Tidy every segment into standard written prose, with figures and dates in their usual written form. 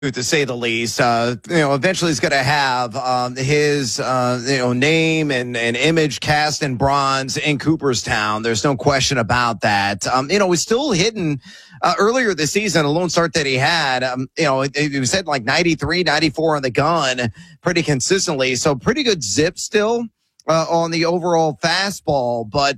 to say the least. Eventually he's going to have his name and image cast in bronze in Cooperstown. There's no question about that. He's still hitting earlier this season, a lone start that he had. He was hitting like 93, 94 on the gun pretty consistently. So pretty good zip still. On the overall fastball, but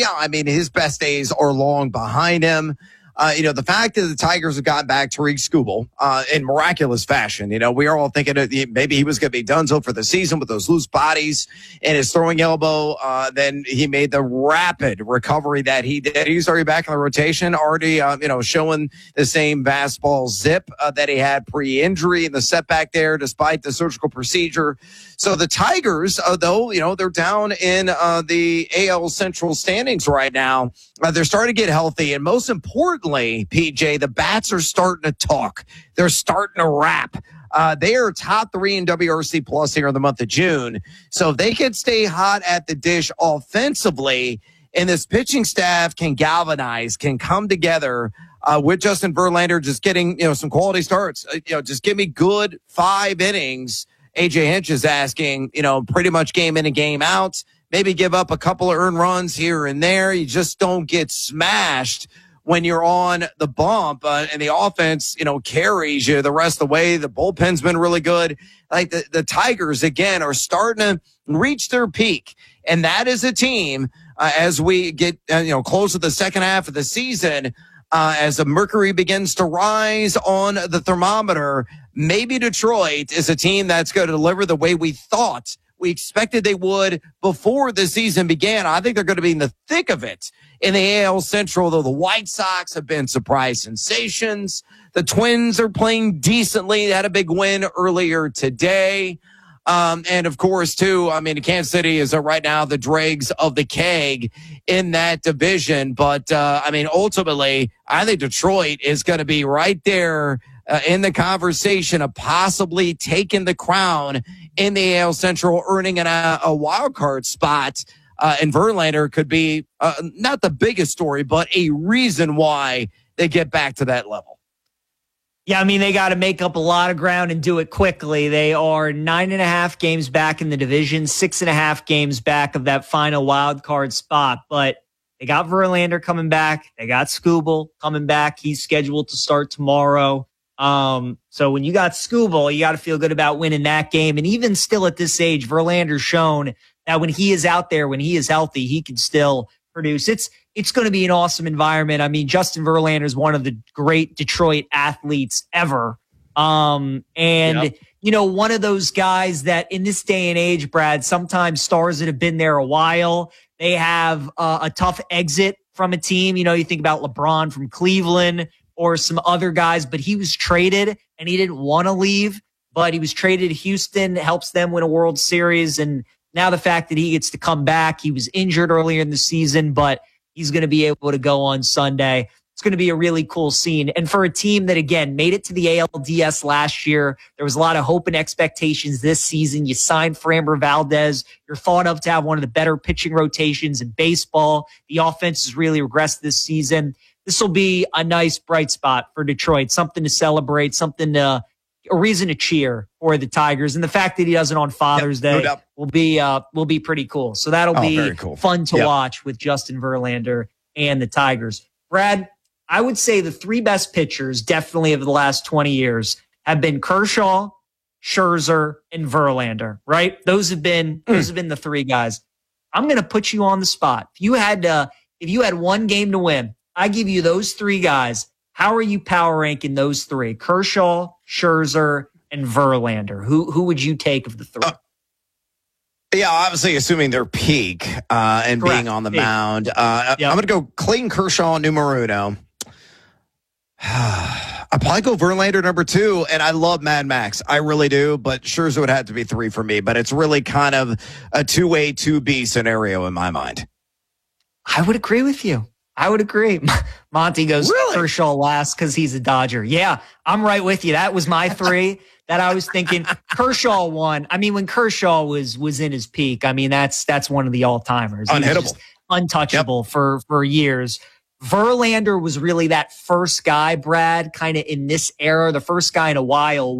his best days are long behind him. The fact that the Tigers have gotten back Tariq Skubal in miraculous fashion, we are all thinking maybe he was going to be donezo for the season with those loose bodies and his throwing elbow. Then he made the rapid recovery that he did. He's already back in the rotation, already, showing the same fastball zip that he had pre-injury and the setback there despite the surgical procedure. So the Tigers, though, they're down in the AL Central standings right now. They're starting to get healthy. And most importantly, PJ, the bats are starting to talk. They're starting to rap. They are top 3 in WRC plus here in the month of June. So if they can stay hot at the dish offensively, and this pitching staff can galvanize, can come together with Justin Verlander just getting, some quality starts. Just give me good 5 innings. AJ Hinch is asking, pretty much game in and game out. Maybe give up a couple of earned runs here and there. You just don't get smashed when you're on the bump, and the offense, carries you the rest of the way. The bullpen's been really good. Like the Tigers, again, are starting to reach their peak. And that is a team, as we get, close to the second half of the season, as the mercury begins to rise on the thermometer, maybe Detroit is a team that's going to deliver the way we thought we expected they would before the season began. I think they're going to be in the thick of it in the AL Central, though the White Sox have been surprise sensations. The Twins are playing decently. They had a big win earlier today. And of course, too, Kansas City is right now the dregs of the keg in that division. But, ultimately, I think Detroit is going to be right there in the conversation of possibly taking the crown in the AL Central, earning a wild card spot. And Verlander could be not the biggest story, but a reason why they get back to that level. Yeah, they got to make up a lot of ground and do it quickly. They are 9.5 games back in the division, 6.5 games back of that final wild card spot. But they got Verlander coming back. They got Skubal coming back. He's scheduled to start tomorrow. So when you got Skubal, you got to feel good about winning that game. And even still at this age, Verlander's shown that when he is out there, when he is healthy, he can still produce. It's going to be an awesome environment. Justin Verlander is one of the great Detroit athletes ever. One of those guys that in this day and age, Brad, sometimes stars that have been there a while, they have a tough exit from a team. You think about LeBron from Cleveland or some other guys, but he was traded and he didn't want to leave, but he was traded to Houston, helps them win a World Series. And now the fact that he gets to come back, he was injured earlier in the season, but he's going to be able to go on Sunday. It's going to be a really cool scene. And for a team that, again, made it to the ALDS last year, there was a lot of hope and expectations this season. You signed Framber Valdez. You're thought of to have one of the better pitching rotations in baseball. The offense has really regressed this season. This will be a nice bright spot for Detroit, something to celebrate, a reason to cheer for the Tigers. And the fact that he does it on Father's Day will be pretty cool. So that'll be cool. Fun to watch with Justin Verlander and the Tigers. Brad, I would say the 3 best pitchers definitely of the last 20 years have been Kershaw, Scherzer, and Verlander, right? Those have been the 3 guys. I'm going to put you on the spot. If you had one game to win, I give you those 3 guys. How are you power ranking those 3? Kershaw, Scherzer, and Verlander. Who would you take of the 3? Obviously assuming their peak and Correct. Being on the mound. I'm going to go Clayton Kershaw numero uno. I'd probably go Verlander number 2, and I love Mad Max. I really do, but Scherzer would have to be 3 for me. But it's really kind of a 2A, 2B scenario in my mind. I would agree with you. I would agree. Monty goes Kershaw last because he's a Dodger. Yeah, I'm right with you. That was my 3 that I was thinking. Kershaw won. When Kershaw was in his peak, that's one of the all-timers. Unhittable. Untouchable for years. Verlander was really that first guy, Brad, kind of in this era, the first guy in a while